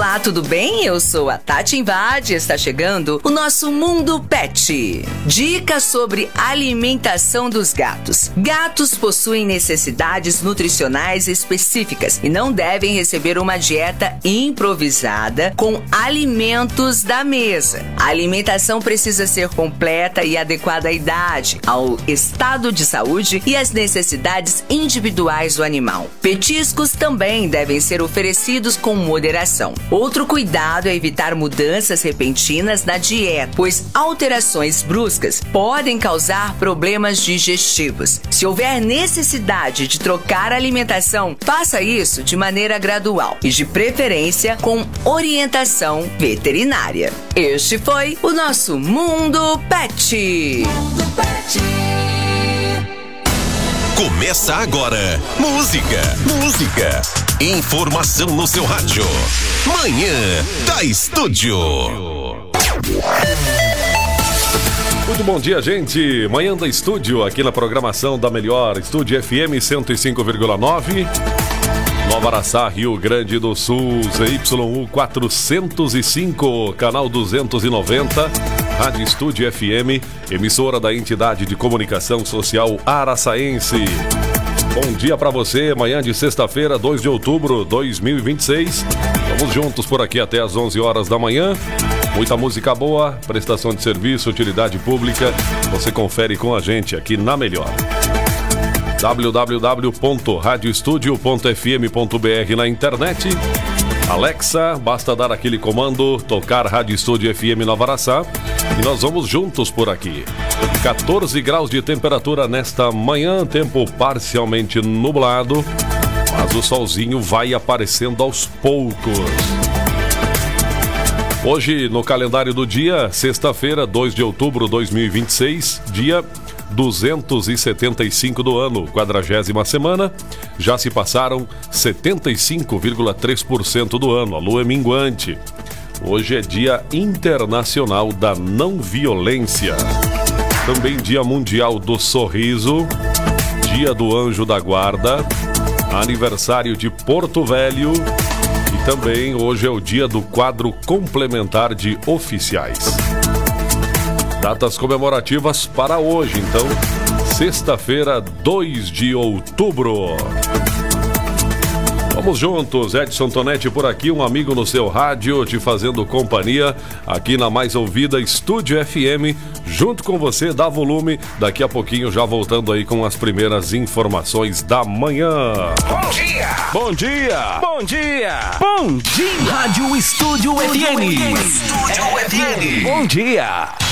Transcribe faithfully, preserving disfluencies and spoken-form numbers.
Olá, tudo bem? Eu sou a Tati Invade e está chegando o nosso Mundo Pet. Dicas sobre alimentação dos gatos. Gatos possuem necessidades nutricionais específicas e não devem receber uma dieta improvisada com alimentos da mesa. A alimentação precisa ser completa e adequada à idade, ao estado de saúde e às necessidades individuais do animal. Petiscos também devem ser oferecidos com moderação. Outro cuidado é evitar mudanças repentinas na dieta, pois alterações bruscas podem causar problemas digestivos. Se houver necessidade de trocar a alimentação, faça isso de maneira gradual e, de preferência, com orientação veterinária. Este foi o nosso Mundo Pet. Mundo Pet. Começa agora. Música, música. Informação no seu rádio. Manhã da Estúdio. Muito bom dia, gente. Manhã da Estúdio, aqui na programação da melhor Estúdio F M cento e cinco vírgula nove. Nova Araçá, Rio Grande do Sul, Z Y U quatrocentos e cinco, canal duzentos e noventa. Rádio Estúdio F M, emissora da entidade de comunicação social araçaense. Bom dia para você, manhã de sexta-feira, dois de outubro de dois mil e vinte e seis. Vamos juntos por aqui até às onze horas da manhã. Muita música boa, prestação de serviço, utilidade pública. Você confere com a gente aqui na Melhor. w w w ponto radio estúdio ponto f m ponto b r na internet. Alexa, basta dar aquele comando, tocar Rádio Estúdio F M Nova Araçá, e nós vamos juntos por aqui. quatorze graus de temperatura nesta manhã, tempo parcialmente nublado, mas o solzinho vai aparecendo aos poucos. Hoje, no calendário do dia, sexta-feira, dois de outubro de dois mil e vinte e seis, dia duzentos e setenta e cinco do ano, quadragésima semana. Já se passaram setenta e cinco vírgula três por cento do ano, a lua é minguante. Hoje é Dia Internacional da Não Violência. Também Dia Mundial do Sorriso, Dia do Anjo da Guarda, aniversário de Porto Velho e também hoje é o dia do quadro complementar de oficiais. Datas comemorativas para hoje, então, sexta-feira, dois de outubro. Vamos juntos, Edson Tonetti por aqui, um amigo no seu rádio, te fazendo companhia aqui na mais ouvida Estúdio F M, junto com você, dá volume, daqui a pouquinho já voltando aí com as primeiras informações da manhã. Bom dia! Bom dia! Bom dia! Bom dia! Rádio Estúdio F M. Estúdio F M. Bom dia!